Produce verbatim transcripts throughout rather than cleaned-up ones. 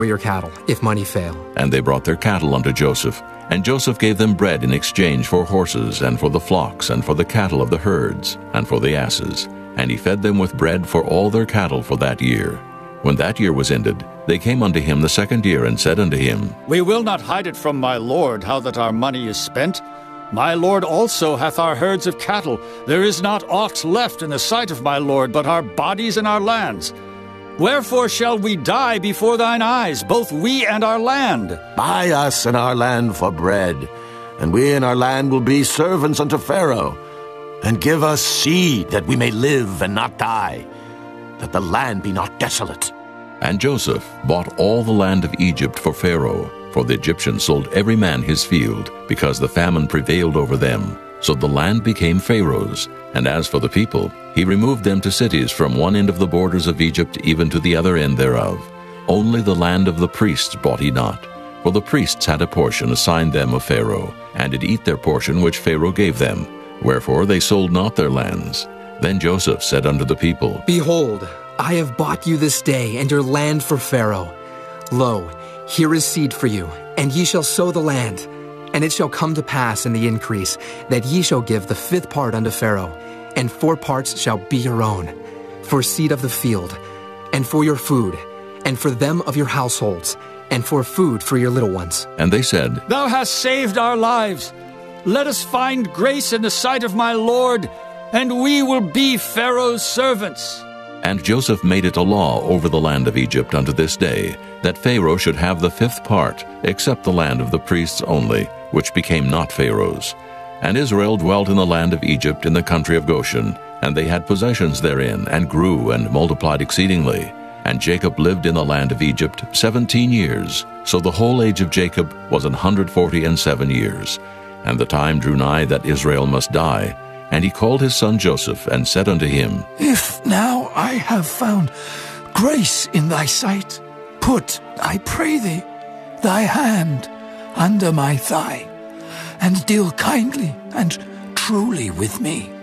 for your cattle, if money fail. And they brought their cattle unto Joseph. And Joseph gave them bread in exchange for horses, and for the flocks, and for the cattle of the herds, and for the asses. And he fed them with bread for all their cattle for that year. When that year was ended, they came unto him the second year, and said unto him, We will not hide it from my lord, how that our money is spent. My lord also hath our herds of cattle. There is not aught left in the sight of my lord, but our bodies and our lands. Wherefore shall we die before thine eyes, both we and our land? Buy us and our land for bread, and we and our land will be servants unto Pharaoh. And give us seed, that we may live and not die, that the land be not desolate. And Joseph bought all the land of Egypt for Pharaoh, for the Egyptians sold every man his field, because the famine prevailed over them. So the land became Pharaoh's. And as for the people, he removed them to cities from one end of the borders of Egypt even to the other end thereof. Only the land of the priests bought he not, for the priests had a portion assigned them of Pharaoh, and did eat their portion which Pharaoh gave them. Wherefore they sold not their lands. Then Joseph said unto the people, Behold, I have bought you this day and your land for Pharaoh. Lo, here is seed for you, and ye shall sow the land. And it shall come to pass in the increase, that ye shall give the fifth part unto Pharaoh, and four parts shall be your own, for seed of the field, and for your food, and for them of your households, and for food for your little ones. And they said, Thou hast saved our lives. Let us find grace in the sight of my lord, and we will be Pharaoh's servants. And Joseph made it a law over the land of Egypt unto this day, that Pharaoh should have the fifth part, except the land of the priests only, which became not Pharaoh's. And Israel dwelt in the land of Egypt in the country of Goshen, and they had possessions therein, and grew and multiplied exceedingly. And Jacob lived in the land of Egypt seventeen years. So the whole age of Jacob was an hundred forty and seven years. And the time drew nigh that Israel must die. And he called his son Joseph, and said unto him, If now I have found grace in thy sight, put, I pray thee, thy hand under my thigh, and deal kindly and truly with me.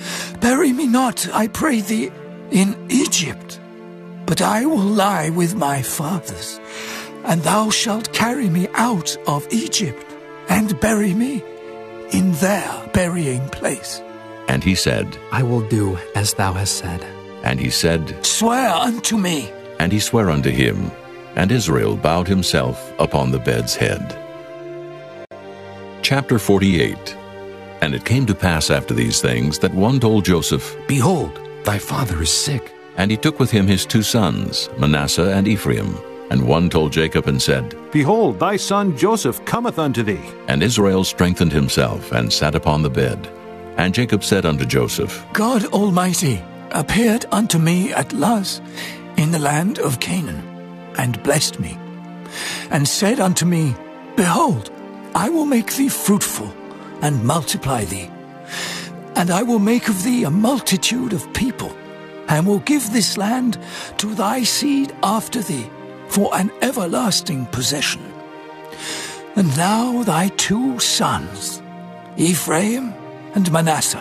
Bury me not, I pray thee, in Egypt, but I will lie with my fathers, and thou shalt carry me out of Egypt, and bury me in their burying place. And he said, I will do as thou hast said. And he said, Swear unto me. And he sware unto him. And Israel bowed himself upon the bed's head. Chapter forty-eight. And it came to pass after these things, that one told Joseph, Behold, thy father is sick. And he took with him his two sons, Manasseh and Ephraim. And one told Jacob and said, Behold, thy son Joseph cometh unto thee. And Israel strengthened himself, and sat upon the bed. And Jacob said unto Joseph, God Almighty appeared unto me at Luz in the land of Canaan, and blessed me, and said unto me, Behold, I will make thee fruitful, and multiply thee, and I will make of thee a multitude of people, and will give this land to thy seed after thee for an everlasting possession. And now thy two sons, Ephraim and Manasseh,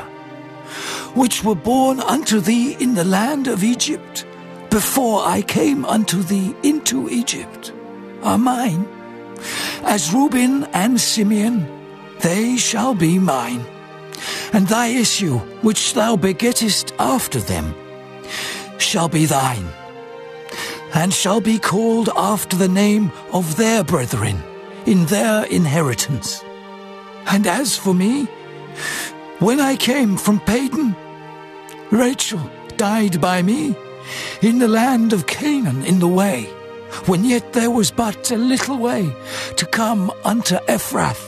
which were born unto thee in the land of Egypt, before I came unto thee into Egypt, are mine. As Reuben and Simeon, they shall be mine. And thy issue, which thou begettest after them, shall be thine, and shall be called after the name of their brethren in their inheritance. And as for me, when I came from Padan, Rachel died by me in the land of Canaan in the way, when yet there was but a little way to come unto Ephrath.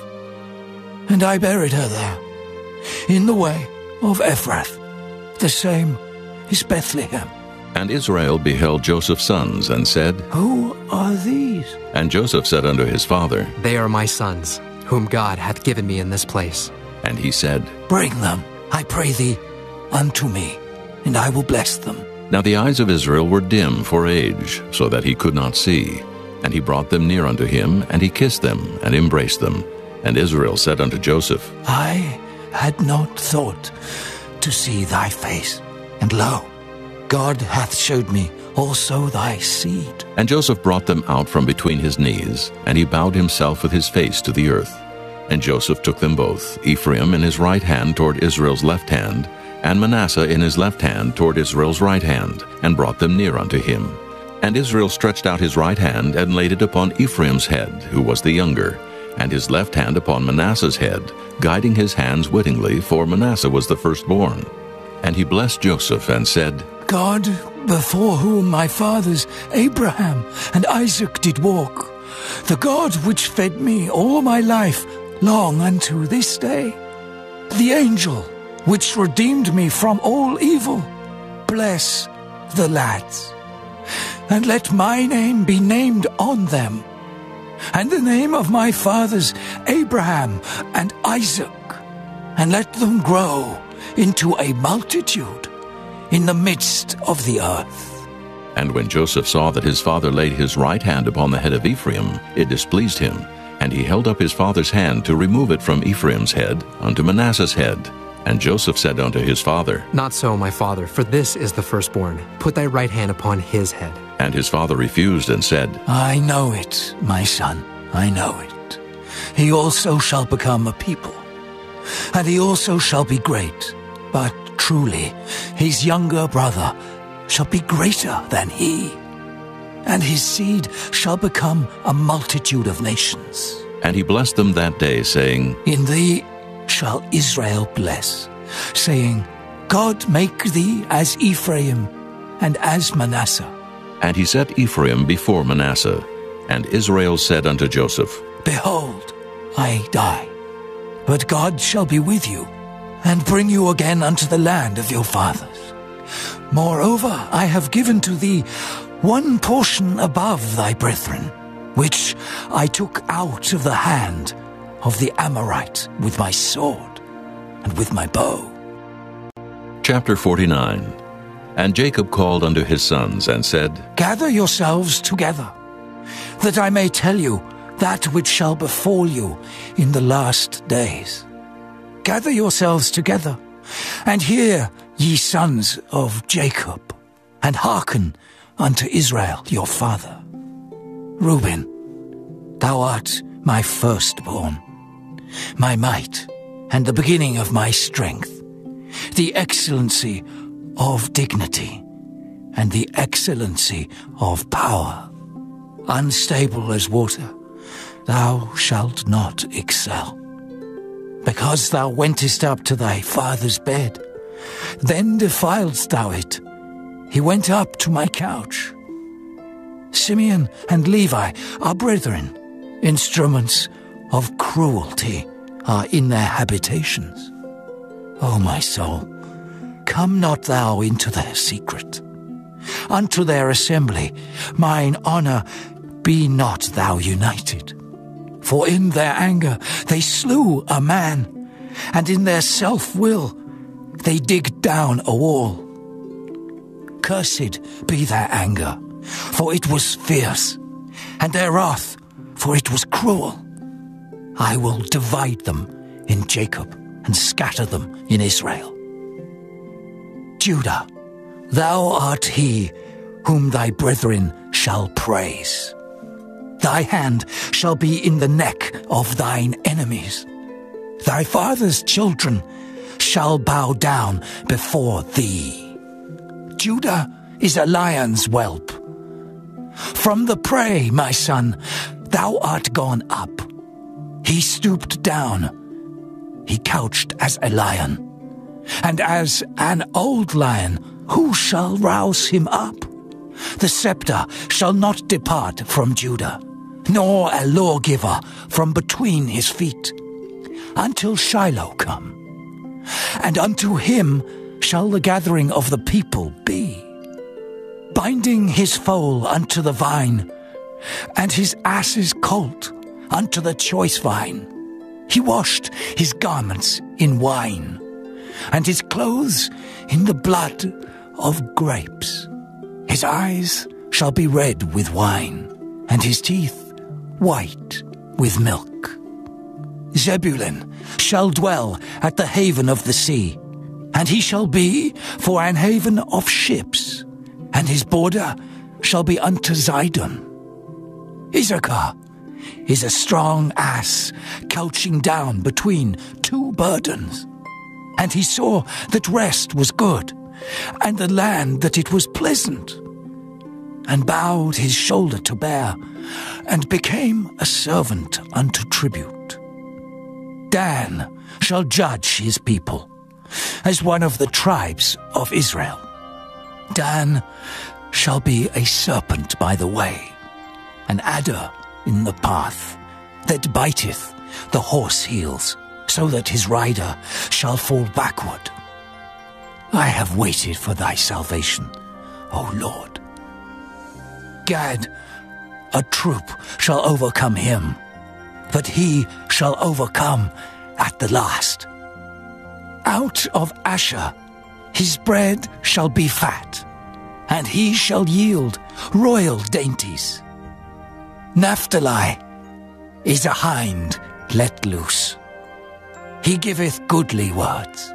And I buried her there, in the way of Ephrath. The same is Bethlehem. And Israel beheld Joseph's sons, and said, Who are these? And Joseph said unto his father, They are my sons, whom God hath given me in this place. And he said, Bring them, I pray thee, unto me, and I will bless them. Now the eyes of Israel were dim for age, so that he could not see. And he brought them near unto him, and he kissed them, and embraced them. And Israel said unto Joseph, I had not thought to see thy face, and lo, God hath showed me also thy seed. And Joseph brought them out from between his knees, and he bowed himself with his face to the earth. And Joseph took them both, Ephraim in his right hand toward Israel's left hand, and Manasseh in his left hand toward Israel's right hand, and brought them near unto him. And Israel stretched out his right hand, and laid it upon Ephraim's head, who was the younger, and his left hand upon Manasseh's head, guiding his hands wittingly, for Manasseh was the firstborn. And he blessed Joseph, and said, God, before whom my fathers Abraham and Isaac did walk, the God which fed me all my life, long unto this day, the angel which redeemed me from all evil, bless the lads, and let my name be named on them, and the name of my fathers Abraham and Isaac, and let them grow into a multitude in the midst of the earth. And when Joseph saw that his father laid his right hand upon the head of Ephraim, it displeased him, and he held up his father's hand to remove it from Ephraim's head unto Manasseh's head. And Joseph said unto his father, Not so, my father, for this is the firstborn. Put thy right hand upon his head. And his father refused and said, I know it, my son, I know it. He also shall become a people, and he also shall be great. But truly, his younger brother shall be greater than he, and his seed shall become a multitude of nations. And he blessed them that day, saying, In thee shall Israel bless, saying, God make thee as Ephraim and as Manasseh. And he set Ephraim before Manasseh. And Israel said unto Joseph, Behold, I die, but God shall be with you, and bring you again unto the land of your fathers. Moreover, I have given to thee one portion above thy brethren, which I took out of the hand of the Amorite with my sword and with my bow. Chapter forty-nine. And Jacob called unto his sons, and said, Gather yourselves together, that I may tell you that which shall befall you in the last days. Gather yourselves together, and hear, ye sons of Jacob, and hearken unto Israel your father. Reuben, thou art my firstborn, my might, and the beginning of my strength, the excellency of dignity, and the excellency of power. Unstable as water, thou shalt not excel. Because thou wentest up to thy father's bed, then defiledst thou it. He went up to my couch. Simeon and Levi are brethren. Instruments of cruelty are in their habitations. O my soul, come not thou into their secret. Unto their assembly, mine honor, be not thou united. For in their anger they slew a man, and in their self-will they dig down a wall. Cursed be their anger, for it was fierce, and their wrath, for it was cruel. I will divide them in Jacob, and scatter them in Israel. Judah, thou art he whom thy brethren shall praise. Thy hand shall be in the neck of thine enemies. Thy father's children shall bow down before thee. Judah is a lion's whelp. From the prey, my son, thou art gone up. He stooped down. He couched as a lion. And as an old lion, who shall rouse him up? The scepter shall not depart from Judah, nor a lawgiver from between his feet, until Shiloh come. And unto him shall the gathering of the people be, binding his foal unto the vine, and his ass's colt unto the choice vine. He washed his garments in wine, and his clothes in the blood of grapes. His eyes shall be red with wine, and his teeth white with milk. Zebulun shall dwell at the haven of the sea, and he shall be for an haven of ships, and his border shall be unto Zidon. Issachar is a strong ass couching down between two burdens. And he saw that rest was good, and the land that it was pleasant, and bowed his shoulder to bear, and became a servant unto tribute. Dan shall judge his people, as one of the tribes of Israel. Dan shall be a serpent by the way, an adder in the path, that biteth the horse heels, so that his rider shall fall backward. I have waited for thy salvation, O Lord. Gad, a troop shall overcome him, but he shall overcome at the last. Out of Asher his bread shall be fat, and he shall yield royal dainties. Naphtali is a hind let loose. He giveth goodly words.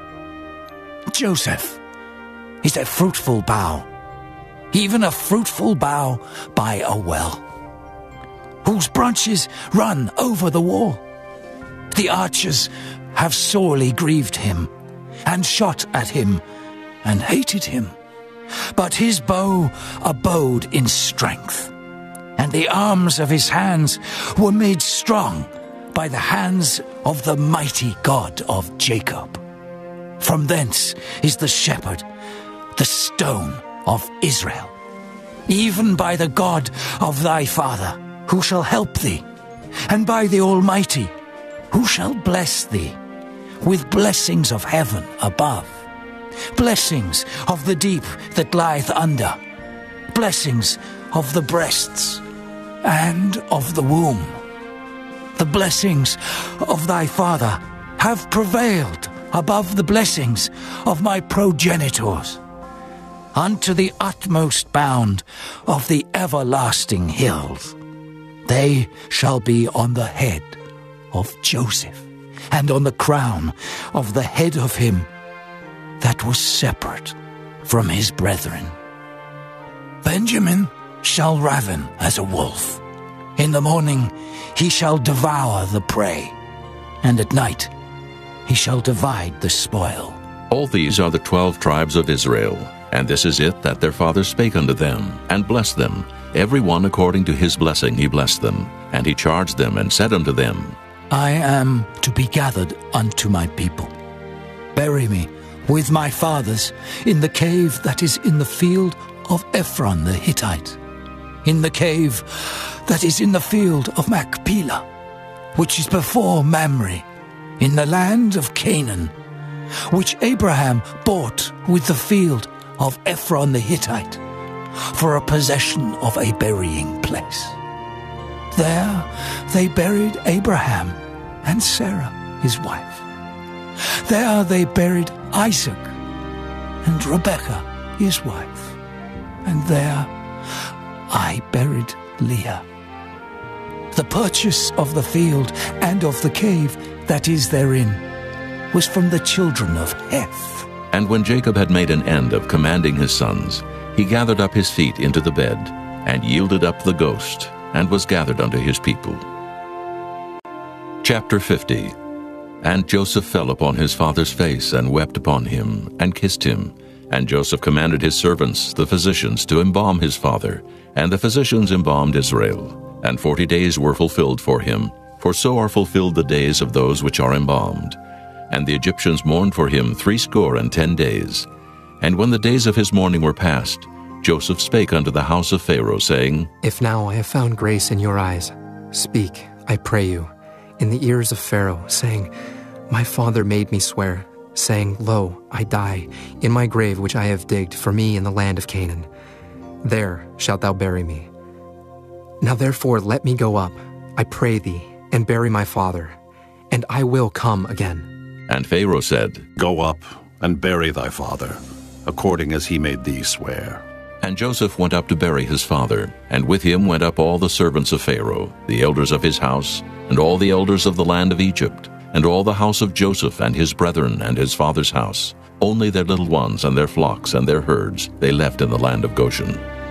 Joseph is a fruitful bough, even a fruitful bough by a well, whose branches run over the wall. The archers have sorely grieved him, and shot at him, and hated him. But his bow abode in strength, and the arms of his hands were made strong by the hands of the mighty God of Jacob. From thence is the shepherd, the stone of Israel, even by the God of thy father, who shall help thee, and by the Almighty, who shall bless thee, with blessings of heaven above, blessings of the deep that lieth under, blessings of the breasts and of the womb. The blessings of thy father have prevailed above the blessings of my progenitors, unto the utmost bound of the everlasting hills. They shall be on the head of Joseph, and on the crown of the head of him that was separate from his brethren. Benjamin shall raven as a wolf. In the morning he shall devour the prey, and at night he shall divide the spoil. All these are the twelve tribes of Israel, and this is it that their father spake unto them, and blessed them. Every one according to his blessing he blessed them. And he charged them, and said unto them, I am to be gathered unto my people. Bury me with my fathers in the cave that is in the field of Ephron the Hittite, in the cave that is in the field of Machpelah, which is before Mamre, in the land of Canaan, which Abraham bought with the field of Ephron the Hittite, for a possession of a burying place. There they buried Abraham and Sarah his wife. There they buried Isaac and Rebekah his wife. And there I buried Leah. The purchase of the field and of the cave that is therein was from the children of Heth. And when Jacob had made an end of commanding his sons, he gathered up his feet into the bed, and yielded up the ghost, and was gathered unto his people. Chapter fifty. And Joseph fell upon his father's face, and wept upon him, and kissed him. And Joseph commanded his servants, the physicians, to embalm his father. And the physicians embalmed Israel. And forty days were fulfilled for him, for so are fulfilled the days of those which are embalmed. And the Egyptians mourned for him threescore and ten days. And when the days of his mourning were past, Joseph spake unto the house of Pharaoh, saying, If now I have found grace in your eyes, speak, I pray you, in the ears of Pharaoh, saying, My father made me swear, saying, Lo, I die in my grave which I have digged for me in the land of Canaan. There shalt thou bury me. Now therefore let me go up, I pray thee, and bury my father, and I will come again. And Pharaoh said, Go up, and bury thy father, according as he made thee swear. And Joseph went up to bury his father, and with him went up all the servants of Pharaoh, the elders of his house, and all the elders of the land of Egypt, and all the house of Joseph and his brethren and his father's house. Only their little ones and their flocks and their herds they left in the land of Goshen.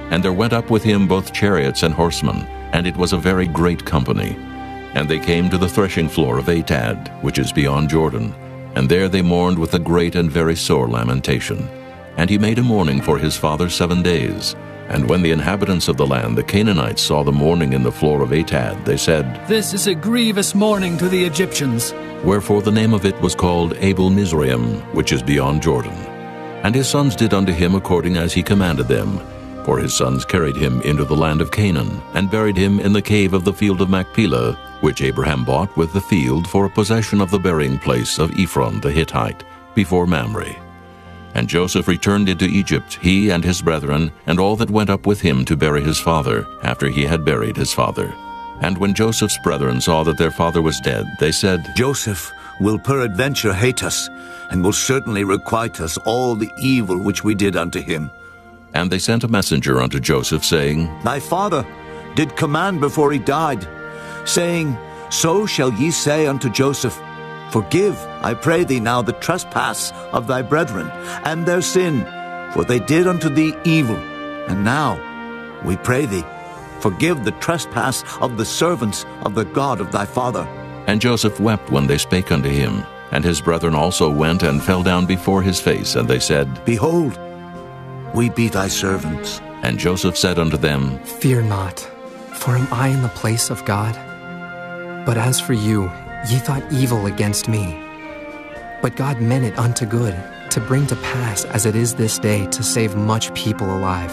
And there went up with him both chariots and horsemen, and it was a very great company. And they came to the threshing floor of Atad, which is beyond Jordan, and there they mourned with a great and very sore lamentation. And he made a mourning for his father seven days. And when the inhabitants of the land, the Canaanites, saw the mourning in the floor of Atad, they said, This is a grievous mourning to the Egyptians. Wherefore the name of it was called Abel Mizraim, which is beyond Jordan. And his sons did unto him according as he commanded them. For his sons carried him into the land of Canaan, and buried him in the cave of the field of Machpelah, which Abraham bought with the field for a possession of the burying place of Ephron the Hittite, before Mamre. And Joseph returned into Egypt, he and his brethren, and all that went up with him to bury his father, after he had buried his father. And when Joseph's brethren saw that their father was dead, they said, Joseph will peradventure hate us, and will certainly requite us all the evil which we did unto him. And they sent a messenger unto Joseph, saying, Thy father did command before he died, saying, So shall ye say unto Joseph, Forgive, I pray thee now, the trespass of thy brethren, and their sin, for they did unto thee evil. And now, we pray thee, forgive the trespass of the servants of the God of thy father. And Joseph wept when they spake unto him. And his brethren also went and fell down before his face, and they said, Behold, we be thy servants. And Joseph said unto them, Fear not, for am I in the place of God? But as for you, ye thought evil against me. But God meant it unto good, to bring to pass, as it is this day, to save much people alive.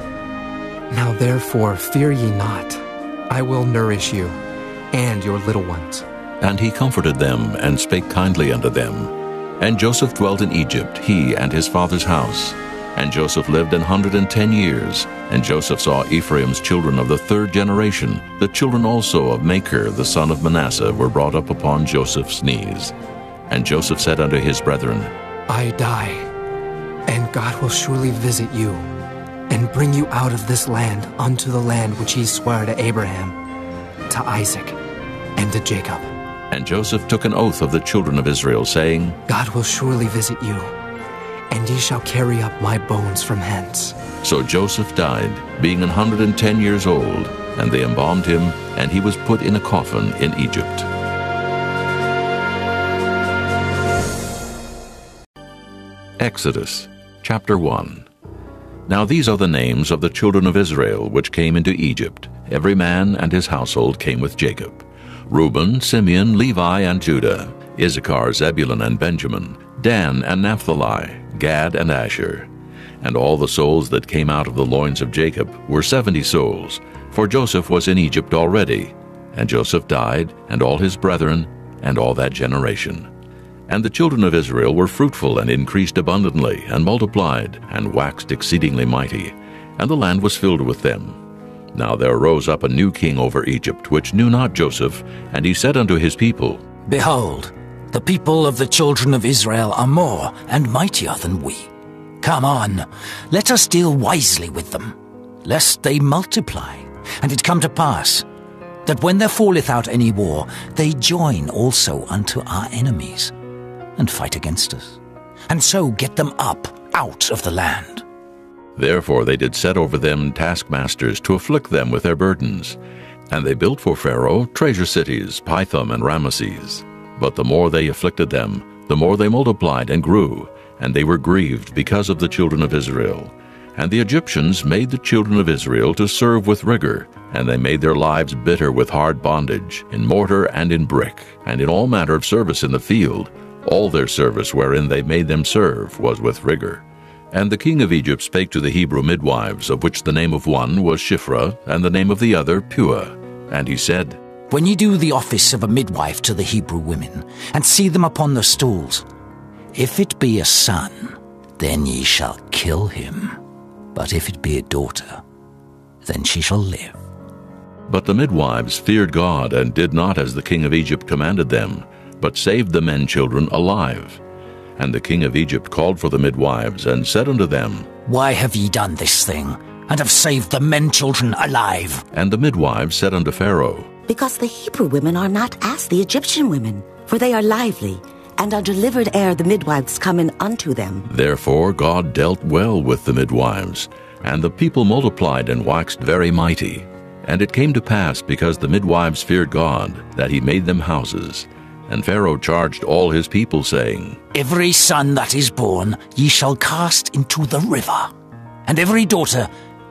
Now therefore fear ye not, I will nourish you, and your little ones. And he comforted them, and spake kindly unto them. And Joseph dwelt in Egypt, he and his father's house. And Joseph lived an hundred and ten years. And Joseph saw Ephraim's children of the third generation. The children also of Machir the son of Manasseh were brought up upon Joseph's knees. And Joseph said unto his brethren, I die, and God will surely visit you, and bring you out of this land unto the land which he sware to Abraham, to Isaac, and to Jacob. And Joseph took an oath of the children of Israel, saying, God will surely visit you, and ye shall carry up my bones from hence. So Joseph died, being an hundred and ten years old, and they embalmed him, and he was put in a coffin in Egypt. Exodus chapter one. Now these are the names of the children of Israel which came into Egypt. Every man and his household came with Jacob. Reuben, Simeon, Levi, and Judah, Issachar, Zebulun, and Benjamin, Dan and Naphtali, Gad and Asher. And all the souls that came out of the loins of Jacob were seventy souls, for Joseph was in Egypt already. And Joseph died, and all his brethren, and all that generation. And the children of Israel were fruitful, and increased abundantly, and multiplied, and waxed exceedingly mighty, and the land was filled with them. Now there arose up a new king over Egypt, which knew not Joseph, and he said unto his people, Behold, the people of the children of Israel are more and mightier than we. Come on, let us deal wisely with them, lest they multiply. And it come to pass, that when there falleth out any war, they join also unto our enemies, and fight against us, and so get them up out of the land. Therefore they did set over them taskmasters to afflict them with their burdens. And they built for Pharaoh treasure cities, Pithom and Ramesses. But the more they afflicted them, the more they multiplied and grew, and they were grieved because of the children of Israel. And the Egyptians made the children of Israel to serve with rigor, and they made their lives bitter with hard bondage, in mortar and in brick, and in all manner of service in the field. All their service wherein they made them serve was with rigor. And the king of Egypt spake to the Hebrew midwives, of which the name of one was Shiphrah, and the name of the other Puah. And he said, When ye do the office of a midwife to the Hebrew women, and see them upon the stools, if it be a son, then ye shall kill him. But if it be a daughter, then she shall live. But the midwives feared God, and did not as the king of Egypt commanded them, but saved the men children alive. And the king of Egypt called for the midwives, and said unto them, Why have ye done this thing, and have saved the men children alive? And the midwives said unto Pharaoh, Because the Hebrew women are not as the Egyptian women, for they are lively, and are delivered ere the midwives come in unto them. Therefore God dealt well with the midwives, And the people multiplied and waxed very mighty. And it came to pass, because the midwives feared God, that he made them houses. And Pharaoh charged all his people, saying, Every son that is born ye shall cast into the river, and every daughter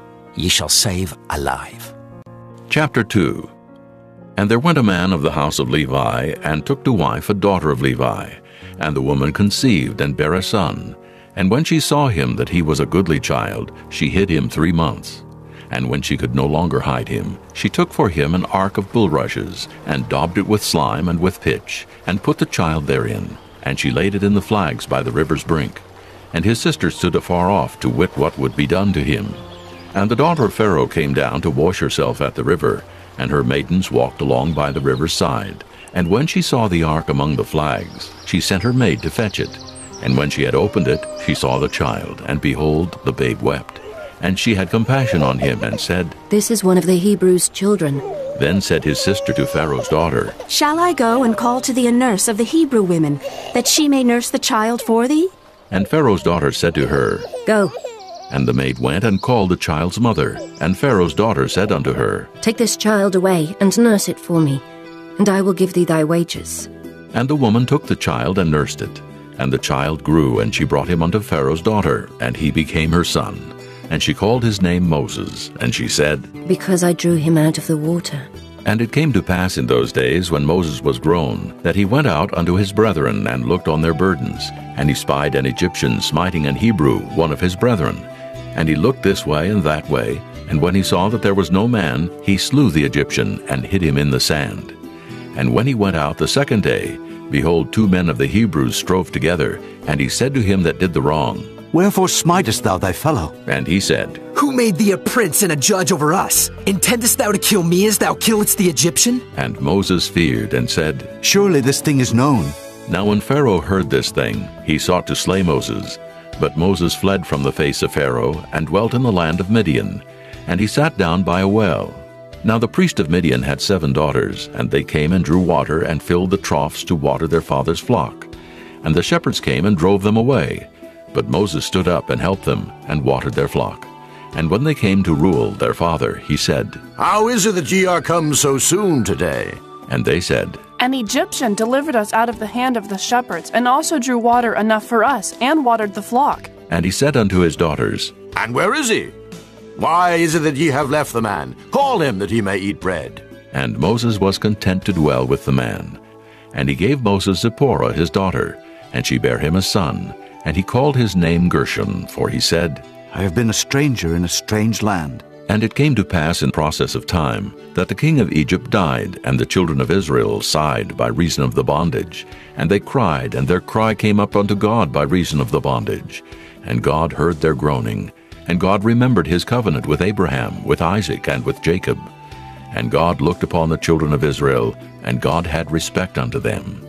ye shall save alive. Chapter two. And there went a man of the house of Levi, and took to wife a daughter of Levi. And the woman conceived, and bare a son. And when she saw him that he was a goodly child, she hid him three months. And when she could no longer hide him, she took for him an ark of bulrushes, and daubed it with slime and with pitch, and put the child therein. And she laid it in the flags by the river's brink. And his sister stood afar off to wit what would be done to him. And the daughter of Pharaoh came down to wash herself at the river, and her maidens walked along by the river's side. And when she saw the ark among the flags, she sent her maid to fetch it. And when she had opened it, she saw the child, and behold, the babe wept. And she had compassion on him, and said, This is one of the Hebrews' children. Then said his sister to Pharaoh's daughter, Shall I go and call to thee a nurse of the Hebrew women, that she may nurse the child for thee? And Pharaoh's daughter said to her, Go. And the maid went and called the child's mother. And Pharaoh's daughter said unto her, Take this child away, and nurse it for me, and I will give thee thy wages. And the woman took the child and nursed it. And the child grew, and she brought him unto Pharaoh's daughter, and he became her son. And she called his name Moses, and she said, Because I drew him out of the water. And it came to pass in those days, when Moses was grown, that he went out unto his brethren, and looked on their burdens. And he spied an Egyptian smiting an Hebrew, one of his brethren. And he looked this way and that way, and when he saw that there was no man, he slew the Egyptian, and hid him in the sand. And when he went out the second day, behold, two men of the Hebrews strove together, and he said to him that did the wrong, Wherefore smitest thou thy fellow? And he said, Who made thee a prince and a judge over us? Intendest thou to kill me as thou killedst the Egyptian? And Moses feared, and said, Surely this thing is known. Now when Pharaoh heard this thing, he sought to slay Moses. But Moses fled from the face of Pharaoh, and dwelt in the land of Midian. And he sat down by a well. Now the priest of Midian had seven daughters, and they came and drew water, and filled the troughs to water their father's flock. And the shepherds came and drove them away. But Moses stood up and helped them, and watered their flock. And when they came to Reuel their father, he said, How is it that ye are come so soon today? And they said, An Egyptian delivered us out of the hand of the shepherds, and also drew water enough for us, and watered the flock. And he said unto his daughters, And where is he? Why is it that ye have left the man? Call him, that he may eat bread. And Moses was content to dwell with the man. And he gave Moses Zipporah his daughter, and she bare him a son. And he called his name Gershom, for he said, I have been a stranger in a strange land. And it came to pass in process of time, that the king of Egypt died, and the children of Israel sighed by reason of the bondage. And they cried, and their cry came up unto God by reason of the bondage. And God heard their groaning. And God remembered his covenant with Abraham, with Isaac, and with Jacob. And God looked upon the children of Israel, and God had respect unto them.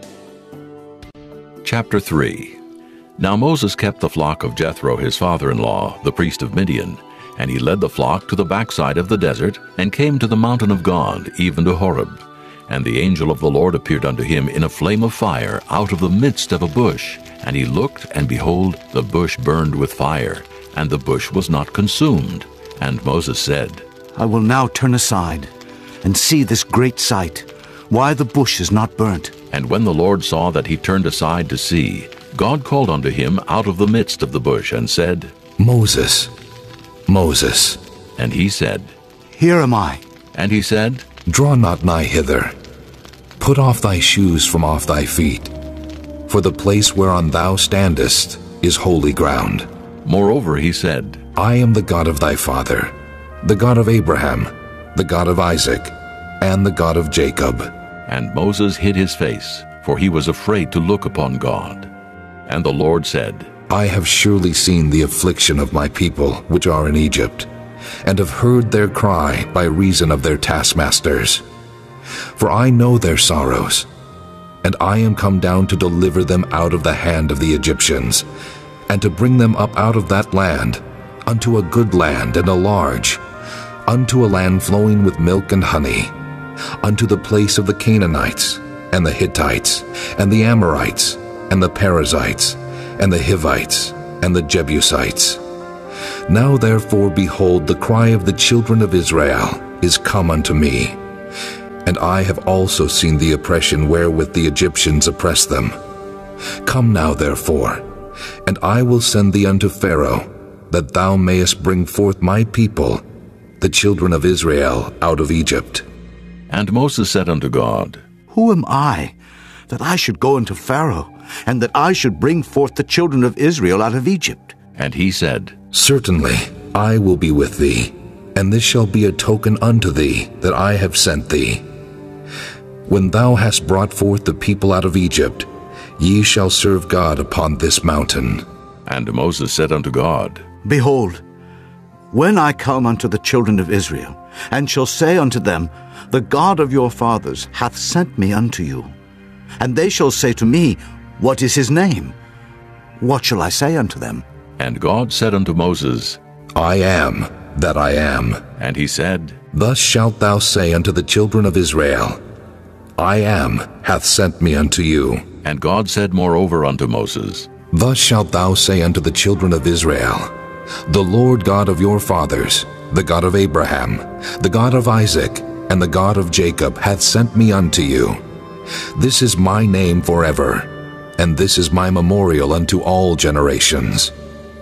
Chapter three. Now Moses kept the flock of Jethro his father-in-law, the priest of Midian. And he led the flock to the backside of the desert, and came to the mountain of God, even to Horeb. And the angel of the Lord appeared unto him in a flame of fire out of the midst of a bush. And he looked, and behold, the bush burned with fire, and the bush was not consumed. And Moses said, I will now turn aside, and see this great sight, why the bush is not burnt. And when the Lord saw that he turned aside to see, God called unto him out of the midst of the bush, and said, Moses, Moses. And he said, Here am I. And he said, Draw not nigh hither. Put off thy shoes from off thy feet, for the place whereon thou standest is holy ground. Moreover he said, I am the God of thy father, the God of Abraham, the God of Isaac, and the God of Jacob. And Moses hid his face, for he was afraid to look upon God. And the Lord said, I have surely seen the affliction of my people which are in Egypt, and have heard their cry by reason of their taskmasters. For I know their sorrows, and I am come down to deliver them out of the hand of the Egyptians, and to bring them up out of that land, unto a good land and a large, unto a land flowing with milk and honey, unto the place of the Canaanites, and the Hittites, and the Amorites, and the Perizzites, and the Hivites, and the Jebusites, Now therefore, behold, the cry of the children of Israel is come unto me, and I have also seen the oppression wherewith the Egyptians oppress them. Come now therefore, and I will send thee unto Pharaoh, that thou mayest bring forth my people, the children of Israel, out of Egypt. And Moses said unto God, Who am I, that I should go unto Pharaoh, and that I should bring forth the children of Israel out of Egypt? And he said, Certainly I will be with thee, and this shall be a token unto thee that I have sent thee. When thou hast brought forth the people out of Egypt, ye shall serve God upon this mountain. And Moses said unto God, Behold, when I come unto the children of Israel, and shall say unto them, The God of your fathers hath sent me unto you, and they shall say to me, What is his name? What shall I say unto them? And God said unto Moses, I am that I am. And he said, Thus shalt thou say unto the children of Israel, I am hath sent me unto you. And God said moreover unto Moses, Thus shalt thou say unto the children of Israel, The Lord God of your fathers, the God of Abraham, the God of Isaac, and the God of Jacob hath sent me unto you. This is my name forever, and this is my memorial unto all generations.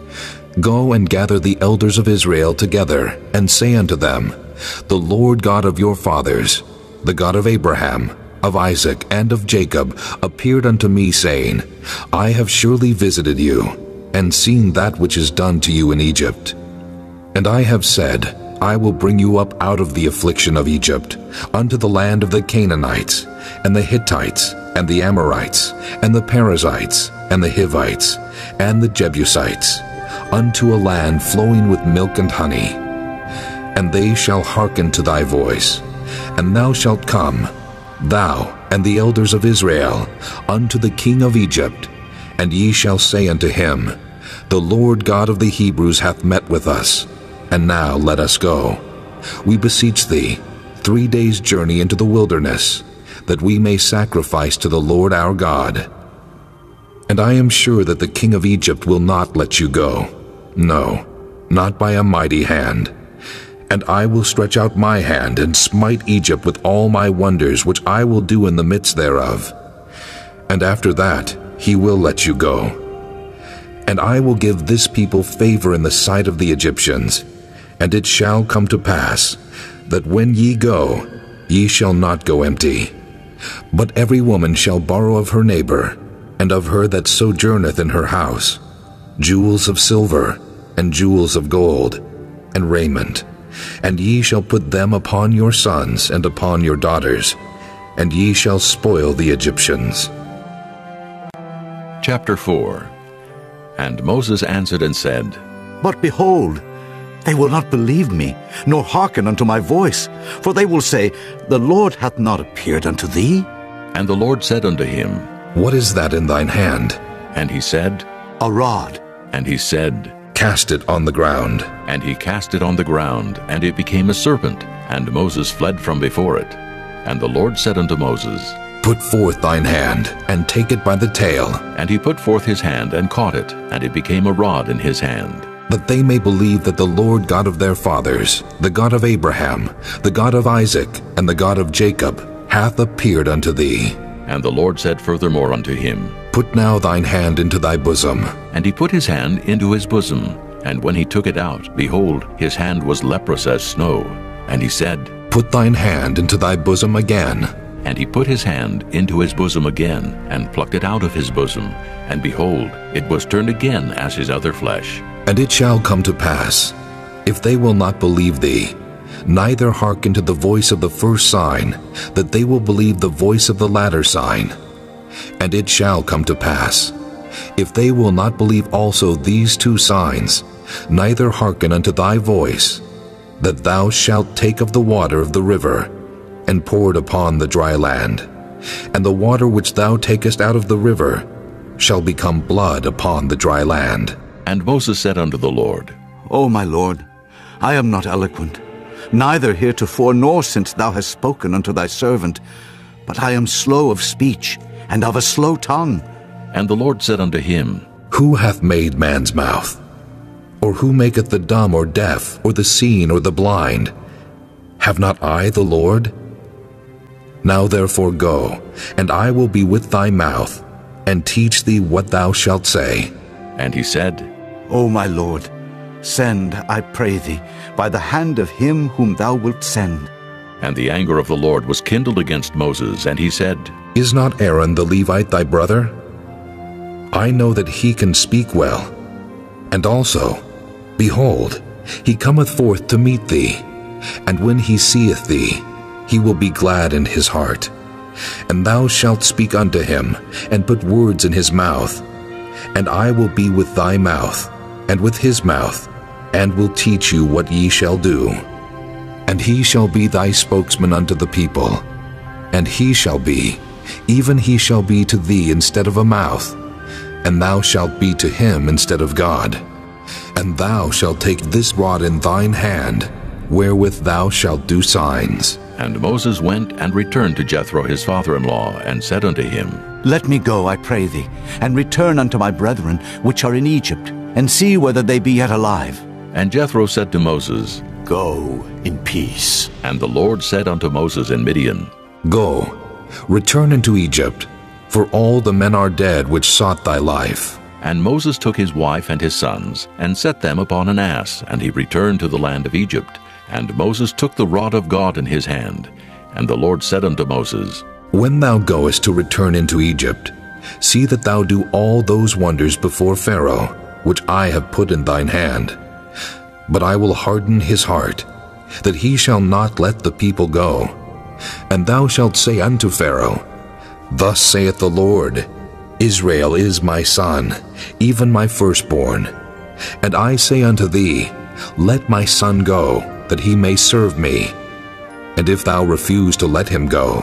Go and gather the elders of Israel together, and say unto them, The Lord God of your fathers, the God of Abraham, of Isaac, and of Jacob, appeared unto me, saying, I have surely visited you, and seen that which is done to you in Egypt. And I have said, I will bring you up out of the affliction of Egypt, unto the land of the Canaanites, and the Hittites, and the Amorites, and the Perizzites, and the Hivites, and the Jebusites, unto a land flowing with milk and honey. And they shall hearken to thy voice, and thou shalt come, thou and the elders of Israel, unto the king of Egypt, and ye shall say unto him, The Lord God of the Hebrews hath met with us, and now let us go. We beseech thee, three days' journey into the wilderness, that we may sacrifice to the Lord our God. And I am sure that the king of Egypt will not let you go, no, not by a mighty hand. And I will stretch out my hand, and smite Egypt with all my wonders, which I will do in the midst thereof. And after that he will let you go. And I will give this people favor in the sight of the Egyptians. And it shall come to pass, that when ye go, ye shall not go empty. But every woman shall borrow of her neighbor, and of her that sojourneth in her house, jewels of silver, and jewels of gold, and raiment. And ye shall put them upon your sons and upon your daughters, and ye shall spoil the Egyptians. Chapter four. And Moses answered and said, But behold, they will not believe me, nor hearken unto my voice. For they will say, The Lord hath not appeared unto thee. And the Lord said unto him, What is that in thine hand? And he said, A rod. And he said, Cast it on the ground. And he cast it on the ground, and it became a serpent, and Moses fled from before it. And the Lord said unto Moses, Put forth thine hand, and take it by the tail. And he put forth his hand, and caught it, and it became a rod in his hand. That they may believe that the Lord God of their fathers, the God of Abraham, the God of Isaac, and the God of Jacob, hath appeared unto thee. And the Lord said furthermore unto him, Put now thine hand into thy bosom. And he put his hand into his bosom. And when he took it out, behold, his hand was leprous as snow. And he said, Put thine hand into thy bosom again. And he put his hand into his bosom again, and plucked it out of his bosom. And behold, it was turned again as his other flesh. And it shall come to pass, if they will not believe thee, neither hearken to the voice of the first sign, that they will believe the voice of the latter sign. And it shall come to pass, if they will not believe also these two signs, neither hearken unto thy voice, that thou shalt take of the water of the river, and pour it upon the dry land. And the water which thou takest out of the river shall become blood upon the dry land. And Moses said unto the Lord, O my Lord, I am not eloquent, neither heretofore nor since thou hast spoken unto thy servant, but I am slow of speech, and of a slow tongue. And the Lord said unto him, Who hath made man's mouth? Or who maketh the dumb or deaf, or the seen or the blind? Have not I the Lord? Now therefore go, and I will be with thy mouth, and teach thee what thou shalt say. And he said, O my Lord, send, I pray thee, by the hand of him whom thou wilt send. And the anger of the Lord was kindled against Moses, and he said, Is not Aaron the Levite thy brother? I know that he can speak well. And also, behold, he cometh forth to meet thee, and when he seeth thee, he will be glad in his heart. And thou shalt speak unto him, and put words in his mouth. And I will be with thy mouth, and with his mouth, and will teach you what ye shall do. And he shall be thy spokesman unto the people. And he shall be, even he shall be to thee instead of a mouth, and thou shalt be to him instead of God. And thou shalt take this rod in thine hand, wherewith thou shalt do signs. And Moses went and returned to Jethro his father-in-law, and said unto him, Let me go, I pray thee, and return unto my brethren which are in Egypt, and see whether they be yet alive. And Jethro said to Moses, Go in peace. And the Lord said unto Moses in Midian, Go, return into Egypt, for all the men are dead which sought thy life. And Moses took his wife and his sons, and set them upon an ass, and he returned to the land of Egypt. And Moses took the rod of God in his hand. And the Lord said unto Moses, When thou goest to return into Egypt, see that thou do all those wonders before Pharaoh, which I have put in thine hand. But I will harden his heart, that he shall not let the people go. And thou shalt say unto Pharaoh, Thus saith the Lord, Israel is my son, even my firstborn. And I say unto thee, Let my son go, that he may serve me. And if thou refuse to let him go,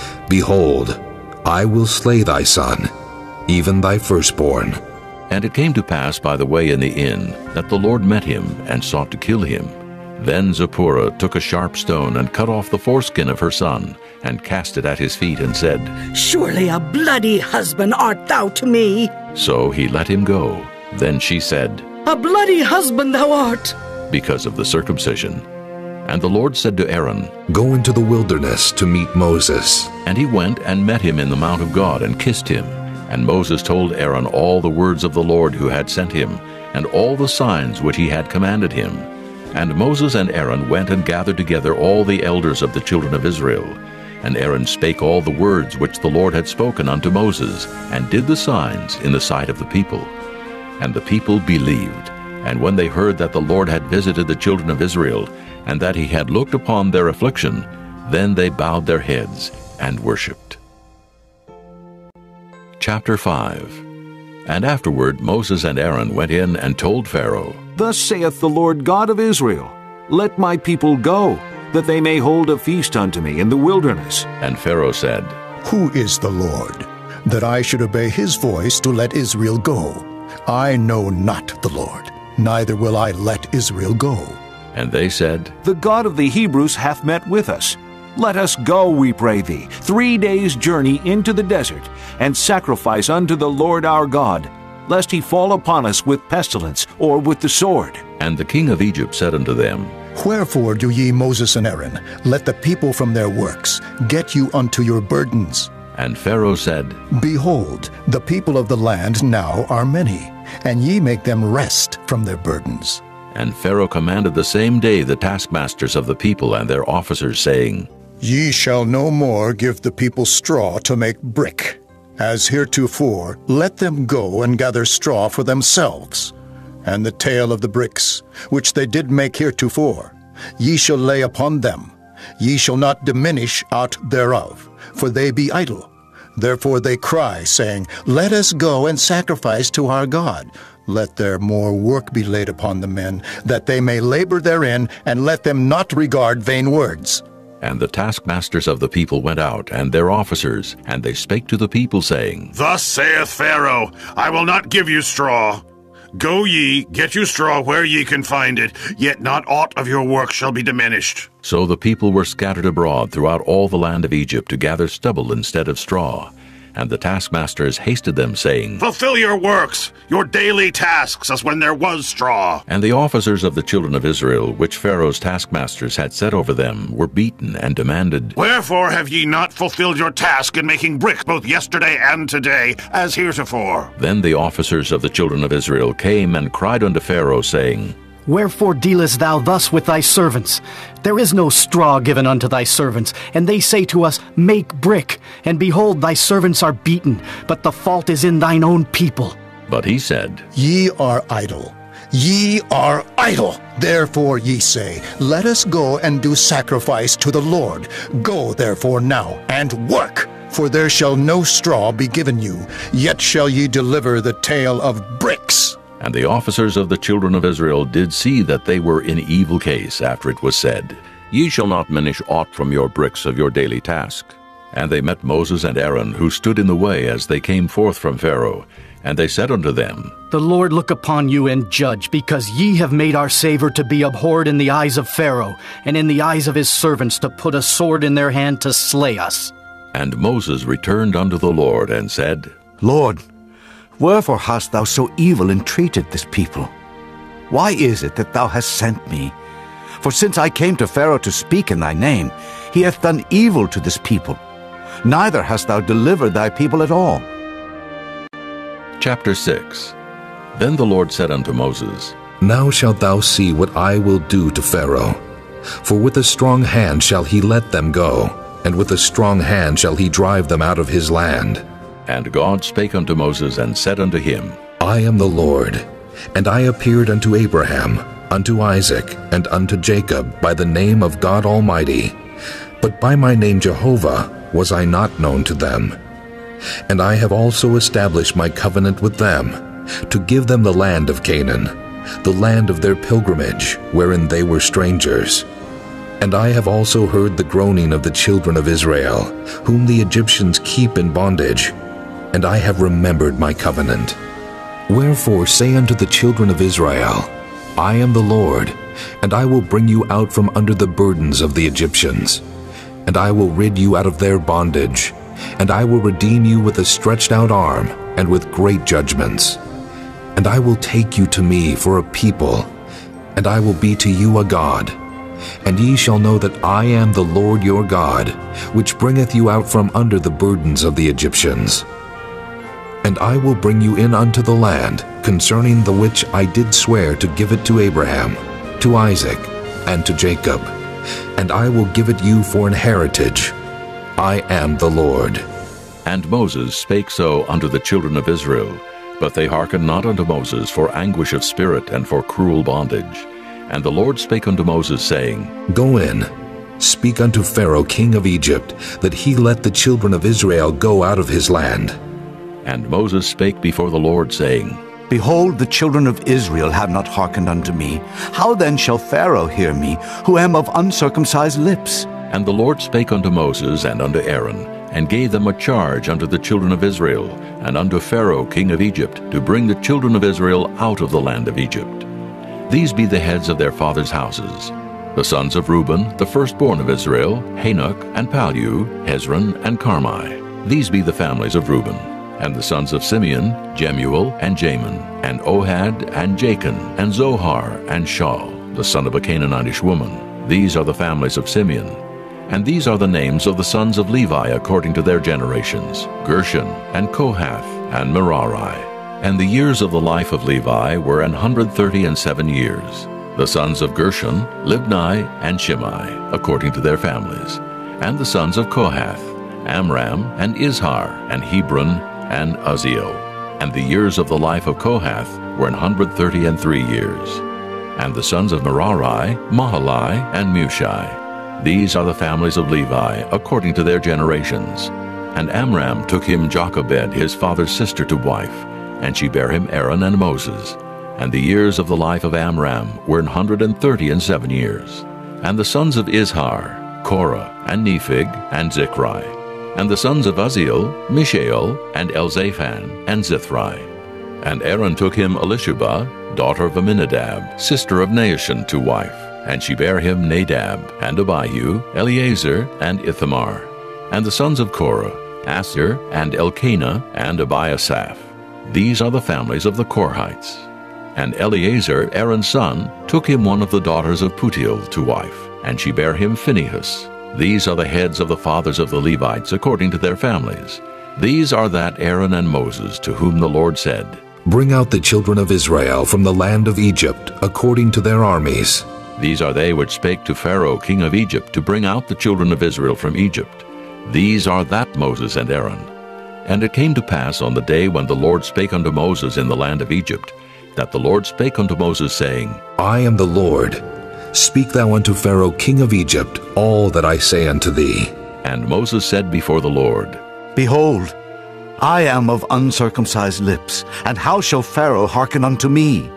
behold, I will slay thy son, even thy firstborn. And it came to pass by the way in the inn, that the Lord met him, and sought to kill him. Then Zipporah took a sharp stone, and cut off the foreskin of her son, and cast it at his feet, and said, Surely a bloody husband art thou to me. So he let him go. Then she said, A bloody husband thou art, because of the circumcision. And the Lord said to Aaron, Go into the wilderness to meet Moses. And he went and met him in the mount of God, and kissed him. And Moses told Aaron all the words of the Lord who had sent him, and all the signs which he had commanded him. And Moses and Aaron went and gathered together all the elders of the children of Israel. And Aaron spake all the words which the Lord had spoken unto Moses, and did the signs in the sight of the people. And the people believed. And when they heard that the Lord had visited the children of Israel, and that he had looked upon their affliction, then they bowed their heads and worshipped. Chapter five. And afterward Moses and Aaron went in and told Pharaoh, Thus saith the Lord God of Israel, Let my people go, that they may hold a feast unto me in the wilderness. And Pharaoh said, Who is the Lord, that I should obey his voice to let Israel go? I know not the Lord, neither will I let Israel go. And they said, The God of the Hebrews hath met with us. Let us go, we pray thee, three days' journey into the desert, and sacrifice unto the Lord our God, lest he fall upon us with pestilence or with the sword. And the king of Egypt said unto them, Wherefore do ye, Moses and Aaron, let the people from their works get you unto your burdens? And Pharaoh said, Behold, the people of the land now are many, and ye make them rest from their burdens. And Pharaoh commanded the same day the taskmasters of the people and their officers, saying, Ye shall no more give the people straw to make brick. As heretofore, let them go and gather straw for themselves. And the tale of the bricks, which they did make heretofore, ye shall lay upon them. Ye shall not diminish aught thereof, for they be idle. Therefore they cry, saying, Let us go and sacrifice to our God. Let their more work be laid upon the men, that they may labor therein, and let them not regard vain words. And the taskmasters of the people went out, and their officers, and they spake to the people, saying, Thus saith Pharaoh, I will not give you straw. Go ye, get you straw where ye can find it, yet not aught of your work shall be diminished. So the people were scattered abroad throughout all the land of Egypt to gather stubble instead of straw. And the taskmasters hasted them, saying, Fulfill your works, your daily tasks, as when there was straw. And the officers of the children of Israel, which Pharaoh's taskmasters had set over them, were beaten and demanded, Wherefore have ye not fulfilled your task in making brick both yesterday and today, as heretofore? Then the officers of the children of Israel came and cried unto Pharaoh, saying, Wherefore dealest thou thus with thy servants? There is no straw given unto thy servants, and they say to us, Make brick. And behold, thy servants are beaten, but the fault is in thine own people. But he said, Ye are idle. Ye are idle. Therefore ye say, Let us go and do sacrifice to the Lord. Go therefore now, and work. For there shall no straw be given you, yet shall ye deliver the tale of bricks. And the officers of the children of Israel did see that they were in evil case after it was said, Ye shall not minish aught from your bricks of your daily task. And they met Moses and Aaron, who stood in the way as they came forth from Pharaoh. And they said unto them, The Lord look upon you and judge, because ye have made our Saviour to be abhorred in the eyes of Pharaoh, and in the eyes of his servants to put a sword in their hand to slay us. And Moses returned unto the Lord and said, Lord, wherefore hast thou so evil entreated this people? Why is it that thou hast sent me? For since I came to Pharaoh to speak in thy name, he hath done evil to this people. Neither hast thou delivered thy people at all. Chapter six. Then the Lord said unto Moses, Now shalt thou see what I will do to Pharaoh. For with a strong hand shall he let them go, and with a strong hand shall he drive them out of his land. And God spake unto Moses, and said unto him, I am the Lord, and I appeared unto Abraham, unto Isaac, and unto Jacob by the name of God Almighty. But by my name Jehovah was I not known to them. And I have also established my covenant with them, to give them the land of Canaan, the land of their pilgrimage, wherein they were strangers. And I have also heard the groaning of the children of Israel, whom the Egyptians keep in bondage, and I have remembered my covenant. Wherefore say unto the children of Israel, I am the Lord, and I will bring you out from under the burdens of the Egyptians, and I will rid you out of their bondage, and I will redeem you with a stretched out arm, and with great judgments. And I will take you to me for a people, and I will be to you a God. And ye shall know that I am the Lord your God, which bringeth you out from under the burdens of the Egyptians. And I will bring you in unto the land, concerning the which I did swear to give it to Abraham, to Isaac, and to Jacob. And I will give it you for an heritage. I am the Lord. And Moses spake so unto the children of Israel, but they hearkened not unto Moses for anguish of spirit and for cruel bondage. And the Lord spake unto Moses, saying, Go in, speak unto Pharaoh king of Egypt, that he let the children of Israel go out of his land. And Moses spake before the Lord, saying, Behold, the children of Israel have not hearkened unto me. How then shall Pharaoh hear me, who am of uncircumcised lips? And the Lord spake unto Moses and unto Aaron, and gave them a charge unto the children of Israel, and unto Pharaoh king of Egypt, to bring the children of Israel out of the land of Egypt. These be the heads of their fathers' houses. The sons of Reuben, the firstborn of Israel, Hanok, and Palu, Hezron, and Carmi. These be the families of Reuben. And the sons of Simeon, Jemuel, and Jamin, and Ohad, and Jachin, and Zohar, and Shaul, the son of a Canaanitish woman. These are the families of Simeon. And these are the names of the sons of Levi according to their generations, Gershon, and Kohath, and Merari. And the years of the life of Levi were an hundred thirty and seven years. The sons of Gershon, Libni, and Shimei, according to their families. And the sons of Kohath, Amram, and Izhar, and Hebron, and Uzziel. And the years of the life of Kohath were an hundred thirty and three years. And the sons of Merari, Mahali, and Mushi. These are the families of Levi, according to their generations. And Amram took him Jochebed, his father's sister, to wife, and she bare him Aaron and Moses. And the years of the life of Amram were an hundred and thirty and seven years. And the sons of Izhar, Korah, and Nephig, and Zichri. And the sons of Uzziel, Mishael, and Elzaphan, and Zithri. And Aaron took him Elishubah, daughter of Aminadab, sister of Naashon, to wife. And she bare him Nadab, and Abihu, Eleazar, and Ithamar. And the sons of Korah, Asir, and Elkanah, and Abiasaph. These are the families of the Korhites. And Eleazar, Aaron's son, took him one of the daughters of Putiel to wife, and she bare him Phinehas. These are the heads of the fathers of the Levites according to their families. These are that Aaron and Moses, to whom the Lord said, Bring out the children of Israel from the land of Egypt, according to their armies. These are they which spake to Pharaoh king of Egypt, to bring out the children of Israel from Egypt. These are that Moses and Aaron. And it came to pass on the day when the Lord spake unto Moses in the land of Egypt, that the Lord spake unto Moses, saying, I am the Lord. Speak thou unto Pharaoh king of Egypt all that I say unto thee. And Moses said before the Lord, Behold, I am of uncircumcised lips, and how shall Pharaoh hearken unto me?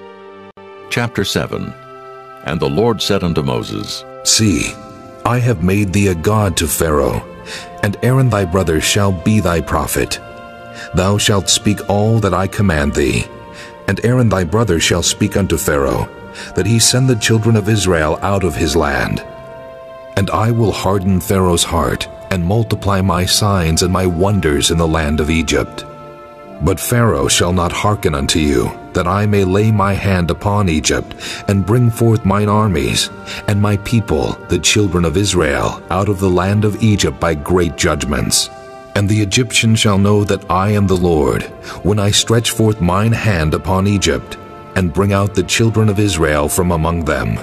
Chapter seven. And the Lord said unto Moses, See, I have made thee a god to Pharaoh, and Aaron thy brother shall be thy prophet. Thou shalt speak all that I command thee, and Aaron thy brother shall speak unto Pharaoh, that he send the children of Israel out of his land. And I will harden Pharaoh's heart, and multiply my signs and my wonders in the land of Egypt. But Pharaoh shall not hearken unto you, that I may lay my hand upon Egypt, and bring forth mine armies, and my people, the children of Israel, out of the land of Egypt by great judgments. And the Egyptians shall know that I am the Lord, when I stretch forth mine hand upon Egypt, and bring out the children of Israel from among them.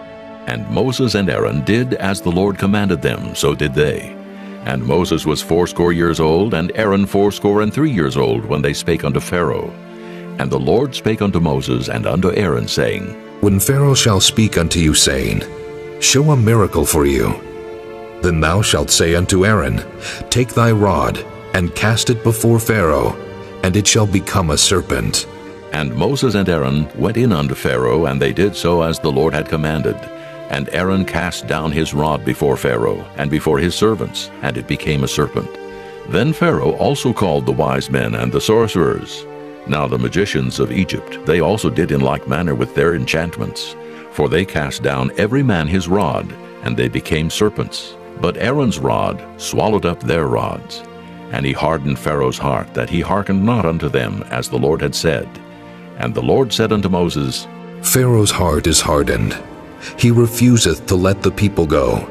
And Moses and Aaron did as the Lord commanded them, so did they. And Moses was fourscore years old, and Aaron fourscore and three years old, when they spake unto Pharaoh. And the Lord spake unto Moses and unto Aaron, saying, When Pharaoh shall speak unto you, saying, Show a miracle for you, then thou shalt say unto Aaron, Take thy rod, and cast it before Pharaoh, and it shall become a serpent. And Moses and Aaron went in unto Pharaoh, and they did so as the Lord had commanded. And Aaron cast down his rod before Pharaoh, and before his servants, and it became a serpent. Then Pharaoh also called the wise men and the sorcerers. Now the magicians of Egypt, they also did in like manner with their enchantments. For they cast down every man his rod, and they became serpents. But Aaron's rod swallowed up their rods. And he hardened Pharaoh's heart, that he hearkened not unto them, as the Lord had said. And the Lord said unto Moses, Pharaoh's heart is hardened. He refuseth to let the people go.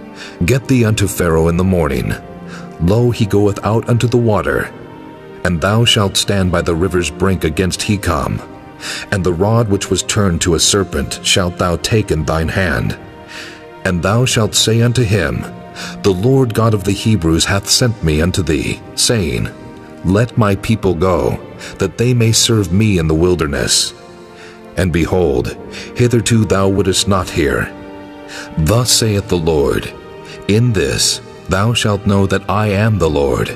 Get thee unto Pharaoh in the morning. Lo, he goeth out unto the water. And thou shalt stand by the river's brink against Hecom. And the rod which was turned to a serpent shalt thou take in thine hand. And thou shalt say unto him, The Lord God of the Hebrews hath sent me unto thee, saying, Let my people go, that they may serve me in the wilderness. And behold, hitherto thou wouldest not hear. Thus saith the Lord, In this thou shalt know that I am the Lord.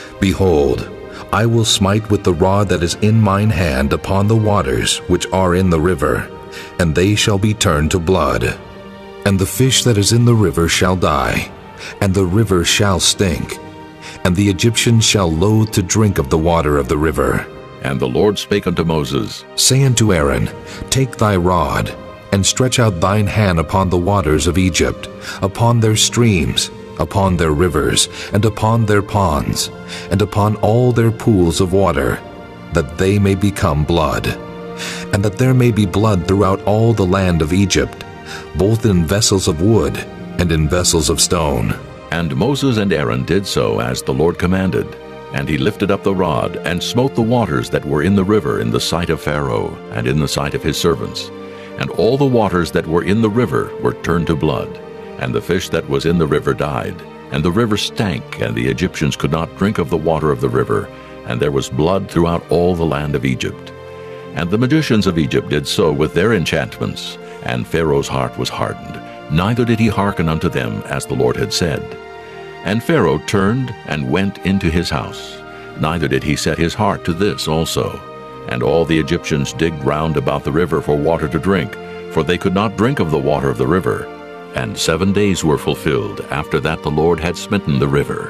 Behold, I will smite with the rod that is in mine hand upon the waters which are in the river, and they shall be turned to blood. And the fish that is in the river shall die, and the river shall stink, and the Egyptians shall loathe to drink of the water of the river. And the Lord spake unto Moses, Say unto Aaron, Take thy rod, and stretch out thine hand upon the waters of Egypt, upon their streams, upon their rivers, and upon their ponds, and upon all their pools of water, that they may become blood, and that there may be blood throughout all the land of Egypt, both in vessels of wood and in vessels of stone. And Moses and Aaron did so as the Lord commanded. And he lifted up the rod, and smote the waters that were in the river in the sight of Pharaoh, and in the sight of his servants. And all the waters that were in the river were turned to blood, and the fish that was in the river died. And the river stank, and the Egyptians could not drink of the water of the river, and there was blood throughout all the land of Egypt. And the magicians of Egypt did so with their enchantments, and Pharaoh's heart was hardened, neither did he hearken unto them, as the Lord had said. And Pharaoh turned and went into his house, neither did he set his heart to this also. And all the Egyptians digged round about the river for water to drink, for they could not drink of the water of the river. And seven days were fulfilled after that the Lord had smitten the river.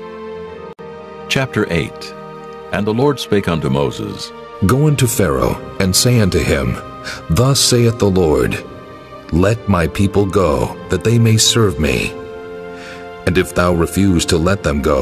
Chapter eight. And the Lord spake unto Moses, Go unto Pharaoh, and say unto him, Thus saith the Lord, Let my people go, that they may serve me. And if thou refuse to let them go,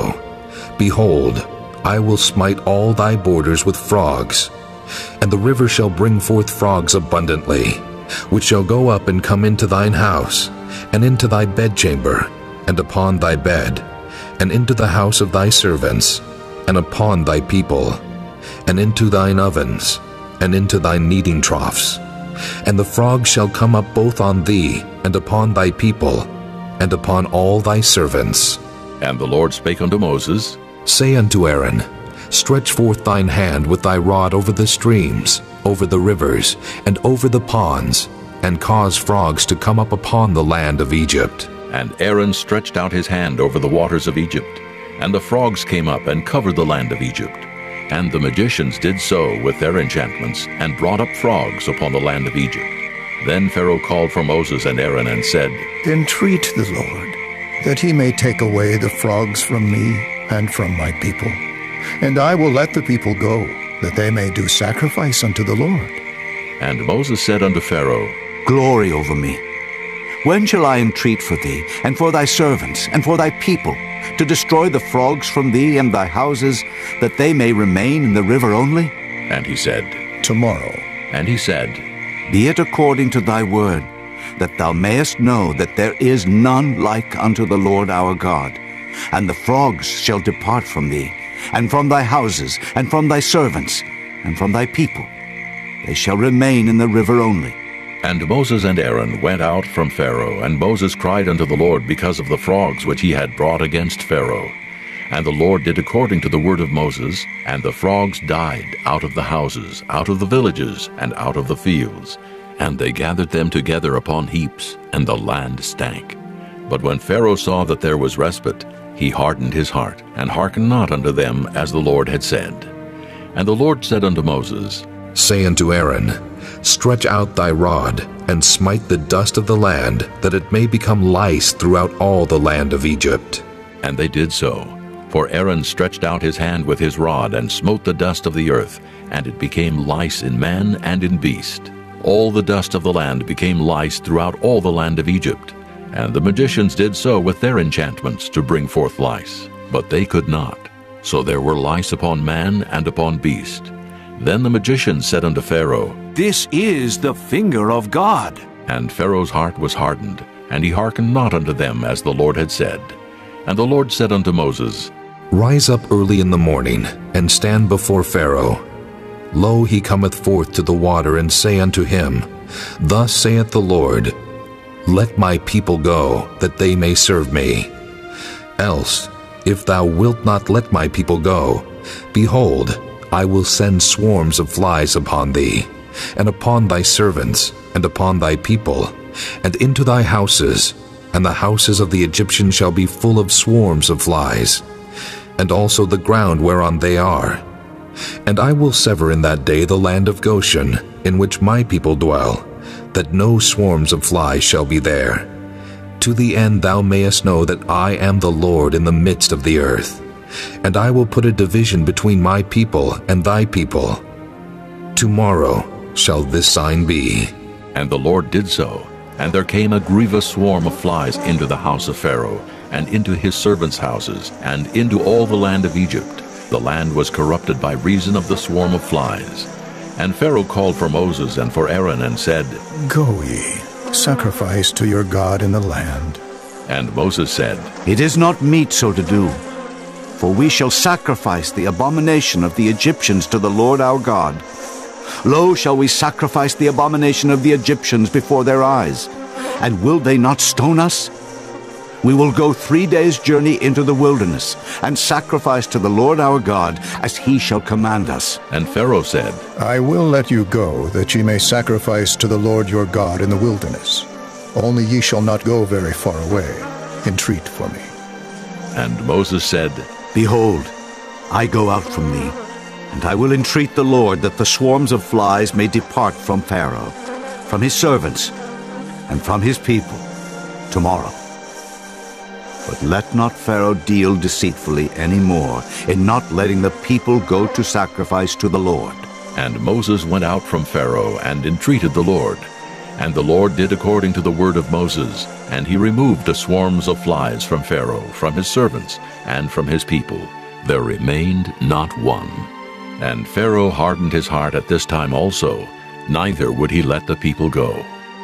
Behold, I will smite all thy borders with frogs, and the river shall bring forth frogs abundantly, which shall go up and come into thine house, and into thy bedchamber, and upon thy bed, and into the house of thy servants, and upon thy people, and into thine ovens, and into thy kneading troughs. And the frogs shall come up both on thee, and upon thy people, and upon all thy servants. And the Lord spake unto Moses, Say unto Aaron, Stretch forth thine hand with thy rod over the streams, over the rivers, and over the ponds, and cause frogs to come up upon the land of Egypt. And Aaron stretched out his hand over the waters of Egypt, and the frogs came up and covered the land of Egypt. And the magicians did so with their enchantments, and brought up frogs upon the land of Egypt. Then Pharaoh called for Moses and Aaron, and said, Entreat the Lord, that he may take away the frogs from me and from my people. And I will let the people go, that they may do sacrifice unto the Lord. And Moses said unto Pharaoh, Glory over me. When shall I entreat for thee, and for thy servants, and for thy people, to destroy the frogs from thee and thy houses, that they may remain in the river only? And he said, Tomorrow. And he said, Be it according to thy word, that thou mayest know that there is none like unto the Lord our God. And the frogs shall depart from thee, and from thy houses, and from thy servants, and from thy people. They shall remain in the river only. And Moses and Aaron went out from Pharaoh, and Moses cried unto the Lord because of the frogs which he had brought against Pharaoh. And the Lord did according to the word of Moses, and the frogs died out of the houses, out of the villages, and out of the fields. And they gathered them together upon heaps, and the land stank. But when Pharaoh saw that there was respite, he hardened his heart, and hearkened not unto them as the Lord had said. And the Lord said unto Moses, Say unto Aaron, Stretch out thy rod, and smite the dust of the land, that it may become lice throughout all the land of Egypt. And they did so. For Aaron stretched out his hand with his rod, and smote the dust of the earth, and it became lice in man and in beast. All the dust of the land became lice throughout all the land of Egypt. And the magicians did so with their enchantments to bring forth lice. But they could not. So there were lice upon man and upon beast. Then the magicians said unto Pharaoh, This is the finger of God. And Pharaoh's heart was hardened, and he hearkened not unto them as the Lord had said. And the Lord said unto Moses, Rise up early in the morning, and stand before Pharaoh. Lo, he cometh forth to the water, and say unto him, Thus saith the Lord, Let my people go, that they may serve me. Else, if thou wilt not let my people go, behold, I will send swarms of flies upon thee, and upon thy servants, and upon thy people, and into thy houses, and the houses of the Egyptians shall be full of swarms of flies, and also the ground whereon they are. And I will sever in that day the land of Goshen, in which my people dwell, that no swarms of flies shall be there, to the end thou mayest know that I am the Lord in the midst of the earth. And I will put a division between my people and thy people. Tomorrow shall this sign be. And the Lord did so. And there came a grievous swarm of flies into the house of Pharaoh, and into his servants' houses, and into all the land of Egypt. The land was corrupted by reason of the swarm of flies. And Pharaoh called for Moses and for Aaron, and said, Go ye, sacrifice to your God in the land. And Moses said, It is not meet so to do. For we shall sacrifice the abomination of the Egyptians to the Lord our God. Lo, shall we sacrifice the abomination of the Egyptians before their eyes? And will they not stone us? We will go three days' journey into the wilderness, and sacrifice to the Lord our God, as he shall command us. And Pharaoh said, I will let you go, that ye may sacrifice to the Lord your God in the wilderness. Only ye shall not go very far away. Entreat for me. And Moses said, Behold, I go out from thee, and I will entreat the Lord that the swarms of flies may depart from Pharaoh, from his servants, and from his people, tomorrow. But let not Pharaoh deal deceitfully any more in not letting the people go to sacrifice to the Lord. And Moses went out from Pharaoh and entreated the Lord. And the Lord did according to the word of Moses, and he removed the swarms of flies from Pharaoh, from his servants, and from his people. there remained not one. And Pharaoh hardened his heart at this time also, neither would he let the people go.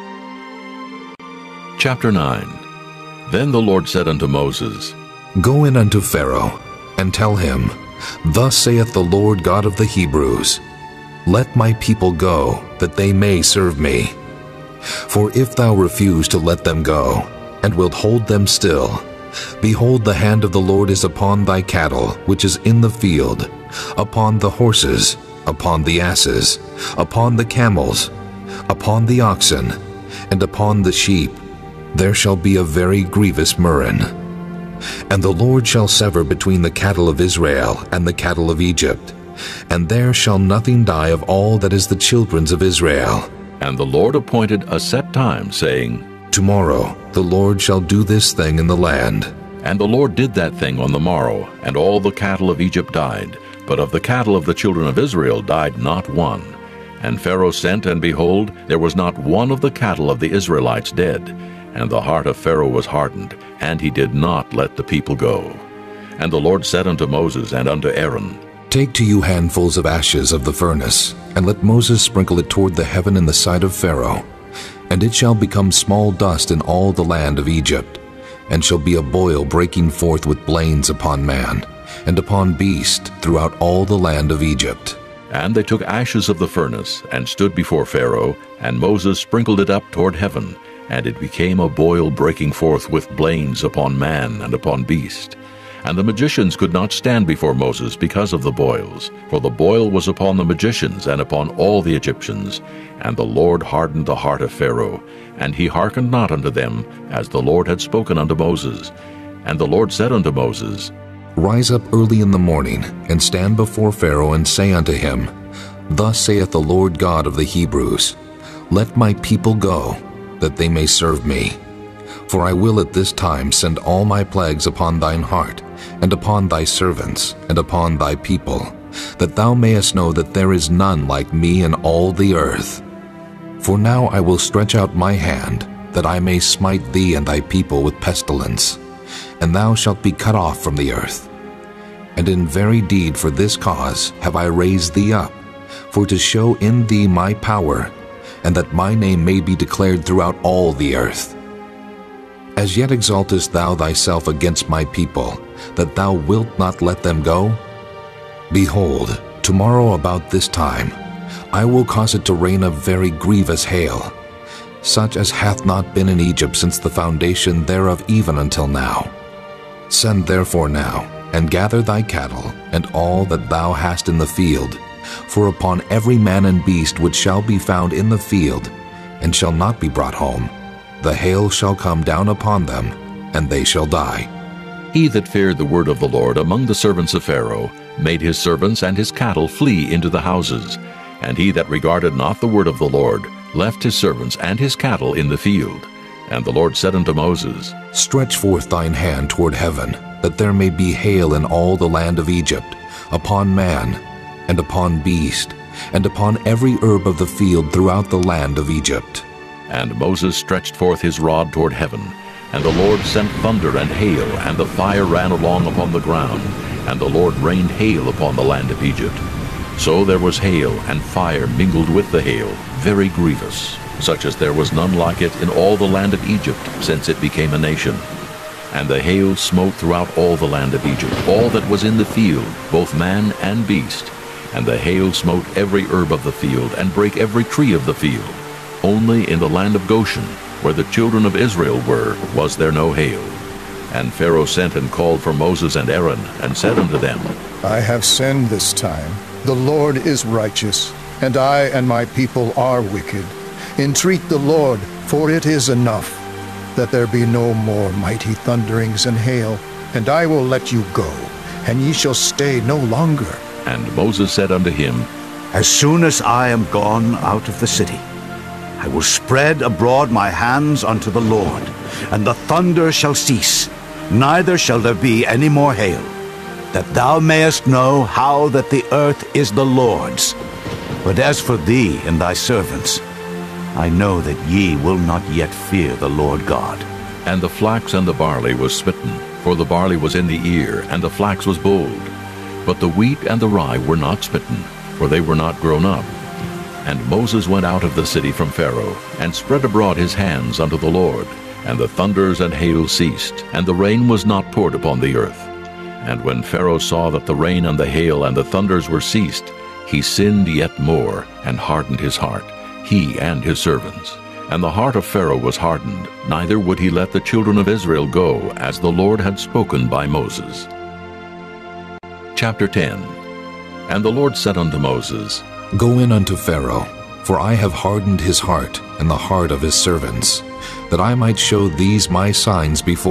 Chapter nine. Then the Lord said unto Moses, Go in unto Pharaoh, and tell him, Thus saith the Lord God of the Hebrews, Let my people go, that they may serve me. For if thou refuse to let them go, and wilt hold them still, behold, the hand of the Lord is upon thy cattle, which is in the field, upon the horses, upon the asses, upon the camels, upon the oxen, and upon the sheep. There shall be a very grievous murrain. And the Lord shall sever between the cattle of Israel and the cattle of Egypt, and there shall nothing die of all that is the children's of Israel. And the Lord appointed a set time, saying, Tomorrow the Lord shall do this thing in the land. And the Lord did that thing on the morrow, and all the cattle of Egypt died, but of the cattle of the children of Israel died not one. And Pharaoh sent, and behold, there was not one of the cattle of the Israelites dead. And the heart of Pharaoh was hardened, and he did not let the people go. And the Lord said unto Moses and unto Aaron, Take to you handfuls of ashes of the furnace, and let Moses sprinkle it toward the heaven in the sight of Pharaoh. And it shall become small dust in all the land of Egypt, and shall be a boil breaking forth with blains upon man, and upon beast throughout all the land of Egypt. And they took ashes of the furnace, and stood before Pharaoh, and Moses sprinkled it up toward heaven, and it became a boil breaking forth with blains upon man and upon beast. And the magicians could not stand before Moses because of the boils, for the boil was upon the magicians and upon all the Egyptians. And the Lord hardened the heart of Pharaoh, and he hearkened not unto them, as the Lord had spoken unto Moses. And the Lord said unto Moses, Rise up early in the morning, and stand before Pharaoh, and say unto him, Thus saith the Lord God of the Hebrews, Let my people go, that they may serve me. For I will at this time send all my plagues upon thine heart, and upon thy servants, and upon thy people, that thou mayest know that there is none like me in all the earth. For now I will stretch out my hand, that I may smite thee and thy people with pestilence, and thou shalt be cut off from the earth. And in very deed for this cause have I raised thee up, for to show in thee my power, and that my name may be declared throughout all the earth. As yet exaltest thou thyself against my people, that thou wilt not let them go? Behold, tomorrow about this time I will cause it to rain a very grievous hail, such as hath not been in Egypt since the foundation thereof even until now. Send therefore now, and gather thy cattle, and all that thou hast in the field, for upon every man and beast which shall be found in the field, and shall not be brought home, the hail shall come down upon them, and they shall die. He that feared the word of the Lord among the servants of Pharaoh made his servants and his cattle flee into the houses. And he that regarded not the word of the Lord left his servants and his cattle in the field. And the Lord said unto Moses, Stretch forth thine hand toward heaven, that there may be hail in all the land of Egypt, upon man, and upon beast, and upon every herb of the field throughout the land of Egypt. And Moses stretched forth his rod toward heaven, and the Lord sent thunder and hail, and the fire ran along upon the ground, and the Lord rained hail upon the land of Egypt. So there was hail and fire mingled with the hail, very grievous, such as there was none like it in all the land of Egypt, since it became a nation. And the hail smote throughout all the land of Egypt, all that was in the field, both man and beast. And the hail smote every herb of the field, and brake every tree of the field. Only in the land of Goshen, where the children of Israel were, was there no hail. And Pharaoh sent and called for Moses and Aaron, and said unto them, I have sinned this time. The Lord is righteous, and I and my people are wicked. Entreat the Lord, for it is enough, that there be no more mighty thunderings and hail, and I will let you go, and ye shall stay no longer. And Moses said unto him, As soon as I am gone out of the city, I will spread abroad my hands unto the Lord, and the thunder shall cease, neither shall there be any more hail, that thou mayest know how that the earth is the Lord's. But as for thee and thy servants, I know that ye will not yet fear the Lord God. And the flax and the barley was smitten, for the barley was in the ear, and the flax was bold. But the wheat and the rye were not smitten, for they were not grown up. And Moses went out of the city from Pharaoh, and spread abroad his hands unto the Lord. And the thunders and hail ceased, and the rain was not poured upon the earth. And when Pharaoh saw that the rain and the hail and the thunders were ceased, he sinned yet more, and hardened his heart, he and his servants. And the heart of Pharaoh was hardened, neither would he let the children of Israel go, as the Lord had spoken by Moses. Chapter ten. And the Lord said unto Moses, Go in unto Pharaoh, for I have hardened his heart and the heart of his servants, that I might show these my signs before